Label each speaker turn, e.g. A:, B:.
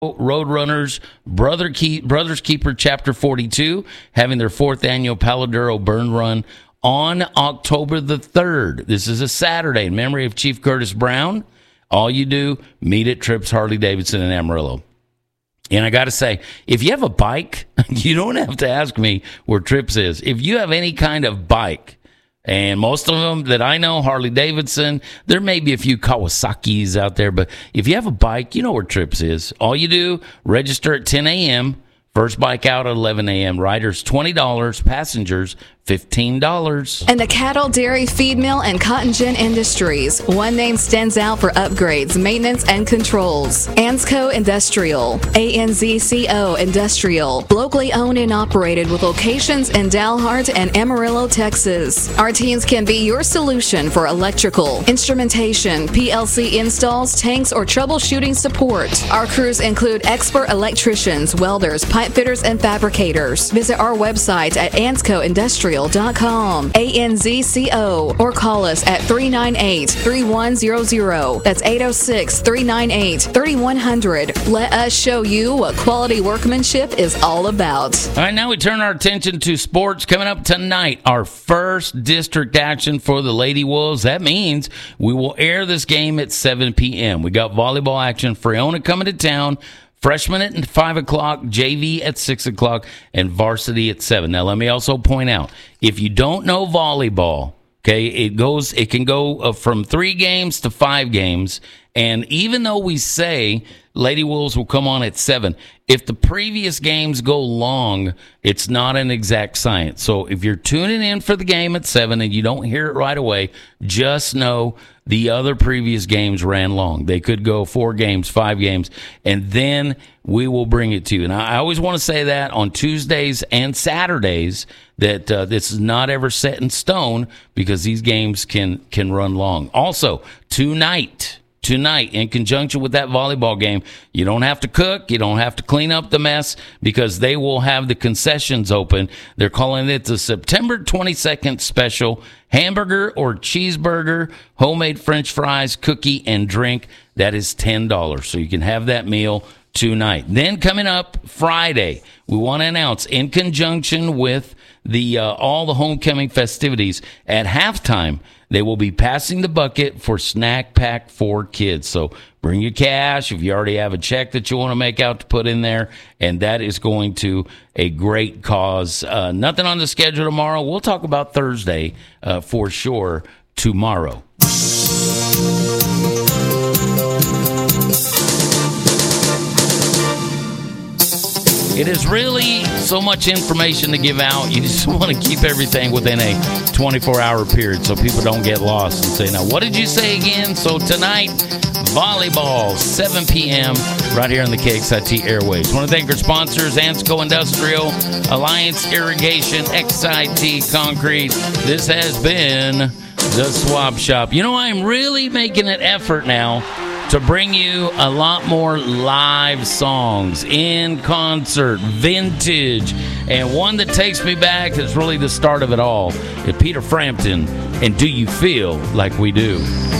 A: Roadrunners Brothers Keeper Chapter 42 having their 4th annual Paladuro Burn Run on October the 3rd. This is a Saturday in memory of Chief Curtis Brown. All you do, meet at Trips Harley-Davidson in Amarillo. And I got to say, if you have a bike, you don't have to ask me where Trips is. If you have any kind of bike, and most of them that I know, Harley-Davidson, there may be a few Kawasaki's out there, but if you have a bike, you know where Trips is. All you do, register at 10 a.m., first bike out at 11 a.m., riders $20, passengers $15.
B: And the cattle, dairy, feed mill, and cotton gin industries. One name stands out for upgrades, maintenance, and controls. Ansco Industrial. ANZCO Industrial. Locally owned and operated with locations in Dalhart and Amarillo, Texas. Our teams can be your solution for electrical, instrumentation, PLC installs, tanks, or troubleshooting support. Our crews include expert electricians, welders, pipe fitters, and fabricators. Visit our website at anscoindustrial.com, ANZCO, or call us at 398-3100. That's 806-398-3100. Let us show you what quality workmanship is all about.
A: All right, now we turn our attention to sports. Coming up tonight, our first district action for the Lady Wolves. That means we will air this game at 7 p.m. We got volleyball action. Freona coming to town. Freshmen at 5 o'clock, JV at 6 o'clock, and varsity at 7. Now, let me also point out, if you don't know volleyball, okay, it can go from 3 games to 5 games. And even though we say Lady Wolves will come on at 7, if the previous games go long, it's not an exact science. So if you're tuning in for the game at 7 and you don't hear it right away, just know the other previous games ran long. They could go 4 games, 5 games, and then we will bring it to you. And I always want to say that on Tuesdays and Saturdays that this is not ever set in stone because these games can run long. Also, tonight, in conjunction with that volleyball game, you don't have to cook, you don't have to clean up the mess because they will have the concessions open. They're calling it the September 22nd special hamburger or cheeseburger, homemade French fries, cookie, and drink. That is $10. So you can have that meal tonight. Then coming up Friday, we want to announce in conjunction with the all the homecoming festivities at halftime, they will be passing the bucket for Snack Pack for Kids. So bring your cash if you already have a check that you want to make out to put in there, and that is going to a great cause. Nothing on the schedule tomorrow. We'll talk about Thursday for sure tomorrow. It is really so much information to give out. You just want to keep everything within a 24-hour period so people don't get lost and say, now, what did you say again? So tonight, volleyball, 7 p.m. right here on the KXIT Airwaves. I want to thank our sponsors, Ansco Industrial, Alliance Irrigation, XIT Concrete. This has been The Swap Shop. You know, I'm really making an effort now to bring you a lot more live songs, in concert, vintage, and one that takes me back that's really the start of it all. Peter Frampton and Do You Feel Like We Do?